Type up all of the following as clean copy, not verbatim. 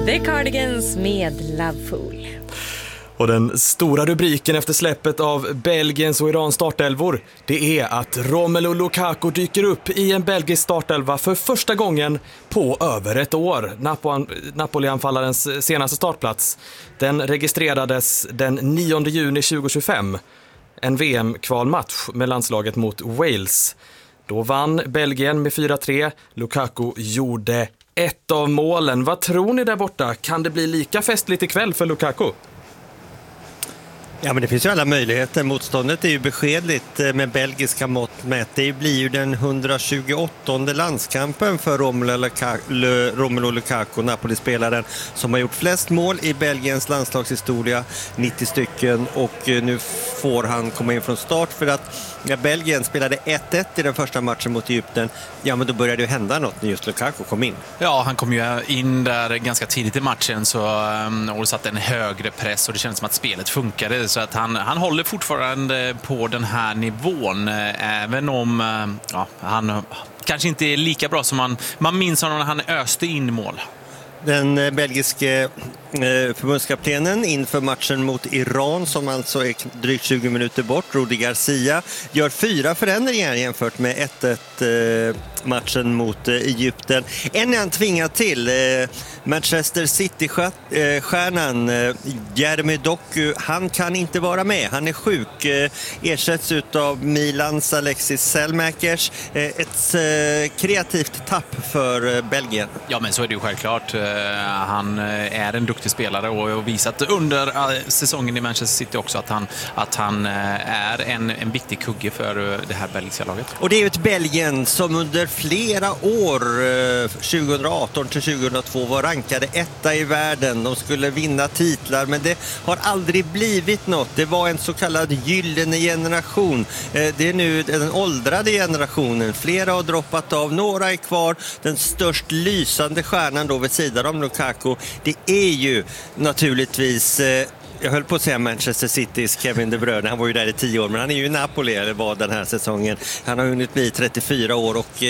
The Cardigans med Loveful. Och den stora rubriken efter släppet av Belgiens och Irans startelvor, det är att Romelu Lukaku dyker upp i en belgisk startelva för första gången på över ett år. Napoli-anfallarens senaste startplats, den registrerades den 9 juni 2025. En VM-kvalmatch med landslaget mot Wales. Då vann Belgien med 4-3. Lukaku gjorde ett av målen. Vad tror ni där borta? Kan det bli lika festligt ikväll för Lukaku? Ja, men det finns ju alla möjligheter. Motståndet är ju beskedligt med belgiska mått mätt. Det blir ju den 128:e landskampen för Romelu Lukaku, Napoli-spelaren som har gjort flest mål i Belgiens landslagshistoria, 90 stycken, och nu får han komma in från start för att Belgien spelade 1-1 i den första matchen mot Egypten. Ja, men då började det hända något när just Lukaku kom in. Ja, han kom ju in där ganska tidigt i matchen och satte en högre press och det kändes som att spelet funkade. Så att han håller fortfarande på den här nivån, även om han kanske inte är lika bra som man minns honom när han öste in mål. Den belgiske förbundskaptenen inför matchen mot Iran, som alltså är drygt 20 minuter bort, Rudi Garcia, gör 4 förändringar jämfört med 1-1 matchen mot Egypten. En är han tvingad till. Manchester City-stjärnan Jeremy Doku, han kan inte vara med. Han är sjuk. Ersätts av Milans Alexis Selmakers. Ett kreativt tapp för Belgien. Ja, men så är det ju självklart. Han är en duktig spelare och har visat under säsongen i Manchester City också att han är en viktig kugge för det här belgiska laget. Och det är ju ett Belgien som under flera år, 2018 till 2002, var rankade 1:a i världen. De skulle vinna titlar, men det har aldrig blivit något. Det var en så kallad gyllene generation. Det är nu den åldrade generationen. Flera har droppat av, några är kvar. Den störst lysande stjärnan då vid sidan om Lukaku, det är ju naturligtvis... Jag höll på att säga Manchester Citys Kevin De Bruyne. Han var ju där i 10 år, men han är ju i Napoli, eller var den här säsongen. Han har hunnit bli 34 år och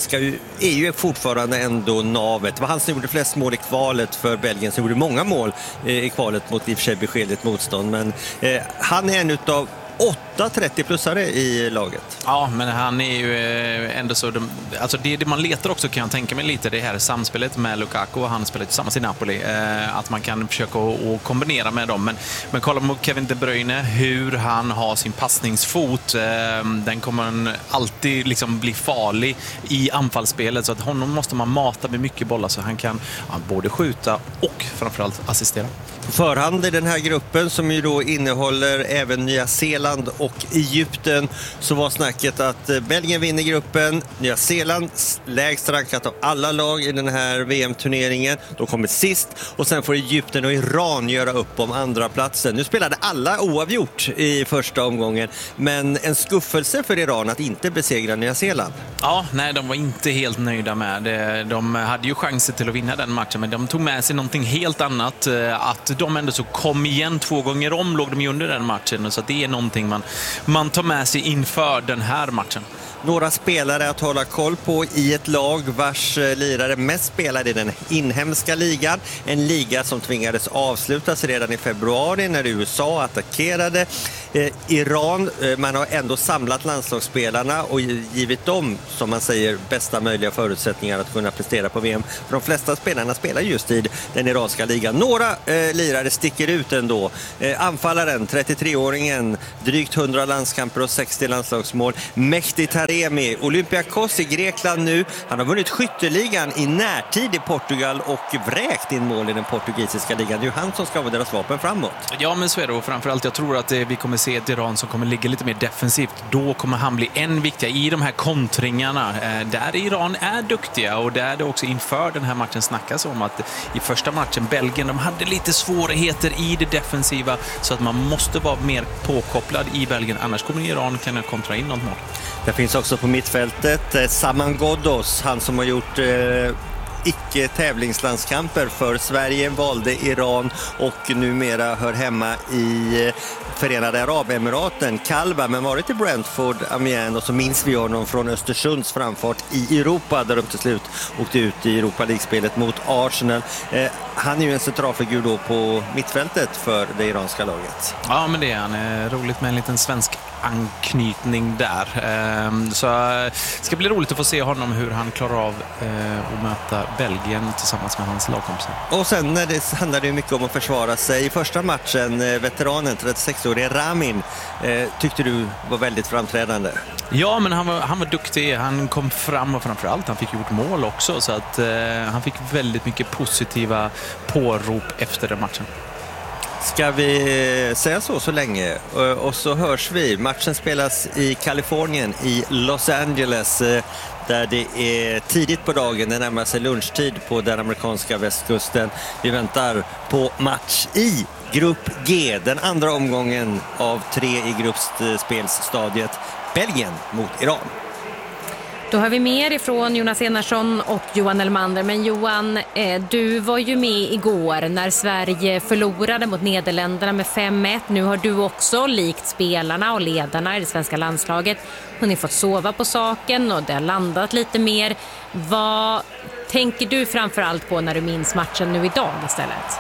är ju fortfarande ändå navet. Det var han som gjorde flest mål i kvalet för Belgien, som gjorde många mål i kvalet mot i och för sig beskedligt motstånd. Men han är en utav 8 30-plussare i laget. Ja, men han är ju ändå så... Alltså det man letar också, kan jag tänka mig lite, det här samspelet med Lukaku. Han spelar tillsammans i Napoli. Att man kan försöka att kombinera med dem. Men kolla på Kevin De Bruyne, hur han har sin passningsfot. Den kommer alltid liksom bli farlig i anfallsspelet. Så att honom måste man mata med mycket bollar så han kan både skjuta och framförallt assistera. På förhand i den här gruppen, som ju då innehåller även Nya Zeeland och Egypten, så var snacket att Belgien vinner gruppen. Nya Zeeland lägst rankat av alla lag i den här VM-turneringen. De kommer sist och sen får Egypten och Iran göra upp om andra platsen. Nu spelade alla oavgjort i första omgången, men en skuffelse för Iran att inte besegra Nya Zeeland. Ja, nej, de var inte helt nöjda med det. De hade ju chanser till att vinna den matchen, men de tog med sig någonting helt annat. Att de ändå så kom igen 2 gånger om, låg de ju under den matchen. Så det är någonting man tar med sig inför den här matchen. Några spelare att hålla koll på i ett lag vars lirare mest spelade i den inhemska ligan. En liga som tvingades avslutas redan i februari när USA attackerade Iran. Man har ändå samlat landslagsspelarna och givit dem, som man säger, bästa möjliga förutsättningar att kunna prestera på VM. För de flesta spelarna spelar just i den iranska ligan. Några lirare sticker ut ändå. Anfallaren, 33-åringen, drygt 100 landskamper och 60 landslagsmål. Mehdi Taremi, Olympiakos i Grekland nu. Han har vunnit skytteligan i närtid i Portugal och vräkt in mål i den portugisiska ligan. Det är ju han som ska vara deras vapen framåt. Ja, men så är det. Och framförallt, jag tror att vi kommer se ett Iran som kommer ligga lite mer defensivt. Då kommer han bli än viktigare i de här kontringarna. Där Iran är duktiga och där det också inför den här matchen snackas om att i första matchen Belgien, de hade lite svårigheter i det defensiva, så att man måste vara mer påkopplad i Belgien. Annars kommer Iran kunna kontra in något mål. Det finns också på mittfältet Saman Ghoddos, han som har gjort icke-tävlingslandskamper för Sverige, valde Iran och numera hör hemma i Förenade Arabemiraten, Kalba, men varit i Brentford, Amiens, och så minns vi honom från Östersunds framfart i Europa där de till slut åkte ut i Europa League-spelet mot Arsenal. Han är ju en centralfigur då på mittfältet för det iranska laget. Ja, men det är han. Roligt med en liten svensk anknytning där. Så det ska bli roligt att få se honom hur han klarar av att möta Belgien tillsammans med hans lagkompisar. Och sen handlar det mycket om att försvara sig. I första matchen, veteranen, 36-årige Ramin, tyckte du var väldigt framträdande. Ja, men han var duktig. Han kom fram och framförallt han fick gjort mål också. Så att han fick väldigt mycket positiva pårop efter den matchen. Ska vi säga så länge? Och så hörs vi. Matchen spelas i Kalifornien, i Los Angeles, där det är tidigt på dagen. Det närmar sig lunchtid på den amerikanska västkusten. Vi väntar på match i Grupp G, den andra omgången av 3 i gruppspelsstadiet. Belgien mot Iran. Då har vi mer ifrån Jonas Enarsson och Johan Elmander. Men Johan, du var ju med igår när Sverige förlorade mot Nederländerna med 5-1. Nu har du också, likt spelarna och ledarna i det svenska landslaget, hunnit fått sova på saken och det har landat lite mer. Vad tänker du framförallt på när du minns matchen nu idag istället?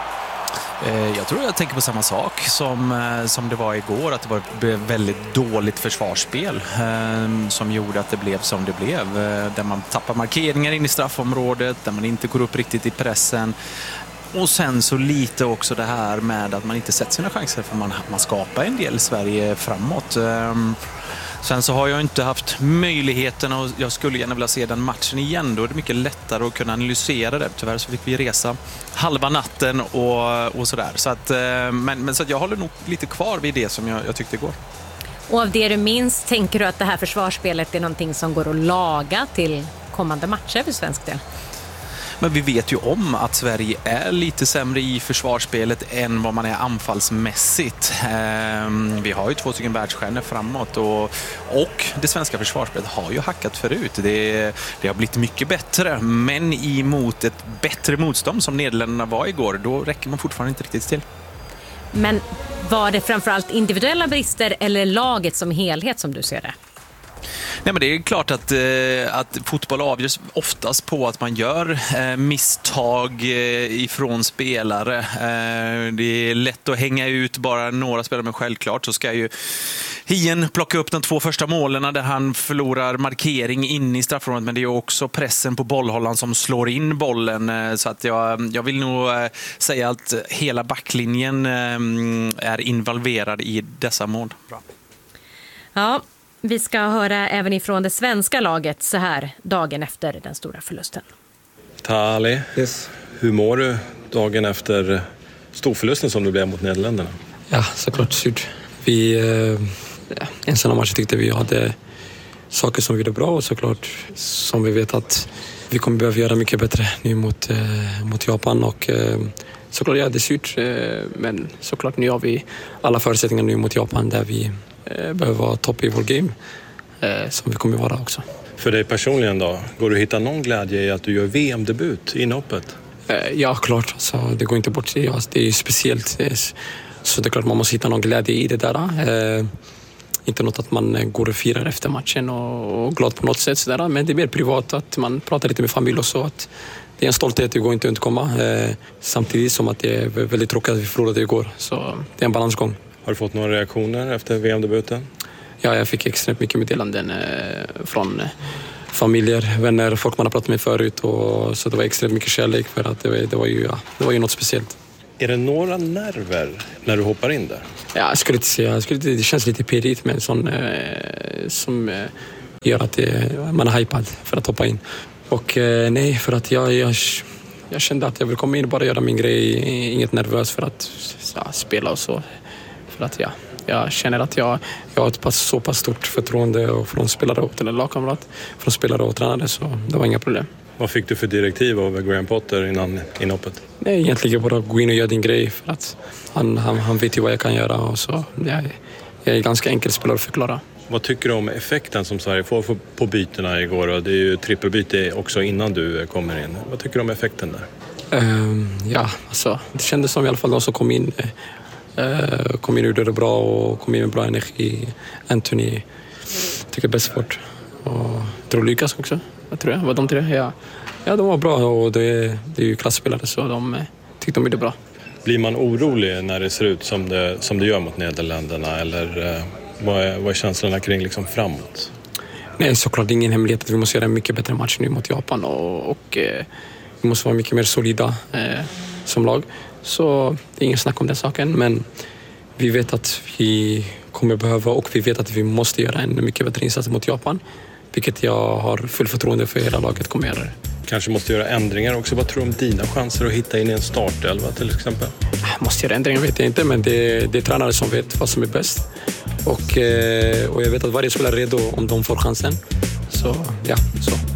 Jag tror jag tänker på samma sak som det var igår, att det var ett väldigt dåligt försvarsspel som gjorde att det blev som det blev, där man tappar markeringar in i straffområdet, där man inte går upp riktigt i pressen, och sen så lite också det här med att man inte sett sina chanser, för man skapar en del Sverige framåt. Sen så har jag inte haft möjligheten, och jag skulle gärna vilja se den matchen igen. Då är det mycket lättare att kunna analysera det. Tyvärr så fick vi resa halva natten och sådär. Så att, men så att jag håller nog lite kvar vid det som jag tyckte igår. Och av det du minns, tänker du att det här försvarsspelet är någonting som går att laga till kommande matcher för svensk del? Men vi vet ju om att Sverige är lite sämre i försvarsspelet än vad man är anfallsmässigt. Vi har ju 2 världsstjärnor framåt och det svenska försvarsspelet har ju hackat förut. Det har blivit mycket bättre, men emot ett bättre motstånd som Nederländerna var igår, då räcker man fortfarande inte riktigt till. Men var det framförallt individuella brister eller laget som helhet som du ser det? Nej, men det är klart att fotboll avgörs oftast på att man gör misstag ifrån spelare. Det är lätt att hänga ut bara några spelare, men självklart så ska ju Hien plocka upp de 2 första målen där han förlorar markering in i straffområdet, men det är också pressen på bollhållaren som slår in bollen. Så att jag vill nog säga att hela backlinjen är involverad i dessa mål. Bra. Ja, vi ska höra även ifrån det svenska laget så här dagen efter den stora förlusten. Tali, Yes. hur mår du dagen efter storförlusten som du blev mot Nederländerna? Ja, såklart surt. En sån match tyckte vi hade saker som vi gjorde bra, och såklart som vi vet att vi kommer behöva göra mycket bättre nu mot Japan. Och såklart det är surt, men såklart nu har vi alla förutsättningar nu mot Japan där vi behöver vara topp i vår game, som vi kommer vara också. För dig personligen då, går du att hitta någon glädje i att du gör VM-debut i inhoppet? Ja, klart. Så det går inte bort. Det är ju speciellt. Så det är klart man måste hitta någon glädje i det där. Inte något att man går och firar efter matchen och glad på något sätt. Sådär. Men det är mer privat, att man pratar lite med familj och så. Att det är en stolthet, det går inte att undkomma. Samtidigt som att det är väldigt tråkigt att vi förlorade igår. Så det är en balansgång. Har du fått några reaktioner efter VM-debuten? Ja, jag fick extremt mycket meddelanden från familjer, vänner, folk man har pratat med förut. Så det var extremt mycket kärlek, för att det var ju något speciellt. Är det några nerver när du hoppar in där? Ja, jag skulle inte säga. Det känns lite pirrigt, men som gör att man är hypad för att hoppa in. Och nej, för att jag kände att jag vill komma in och bara göra min grej. Inget nervös för att spela och så. För att jag känner att jag har ett så pass stort förtroende och från spelare och lagkamrat, från spelare och tränare, så det var inga problem. Vad fick du för direktiv av Graham Potter innan inhoppet? Nej, egentligen bara gå in och göra din grej, för att han vet ju vad jag kan göra, och så jag är ganska enkel spelare att förklara. Vad tycker du om effekten som Sverige får på bytena igår? Och det är ju trippelbyte också innan du kommer in. Vad tycker du om effekten där? Ja, alltså, det kändes som i alla fall de som kom in Kom in och gjorde det bra och kom in med bra energi. Anthony tycker bäst bort. Och jag tror Lukas också. Jag tror det var de tre. Ja, de var bra och det är ju klassspelare så de tyckte de gjorde bra. Blir man orolig när det ser ut som det gör mot Nederländerna eller vad är känslorna kring liksom framåt? Nej, såklart det är ingen hemlighet att vi måste göra en mycket bättre match nu mot Japan och vi måste vara mycket mer solida som lag. Så det är ingen snack om den saken, men vi vet att vi kommer behöva och vi vet att vi måste göra en mycket bättre insats mot Japan, vilket jag har full förtroende för hela laget kommer göra det. Kanske måste göra ändringar också. Vad tror du om dina chanser att hitta in i en startelva till exempel? Måste göra ändringar vet jag inte, men det är tränare som vet vad som är bäst. Och jag vet att varje spelare är redo om de får chansen. Så ja, så.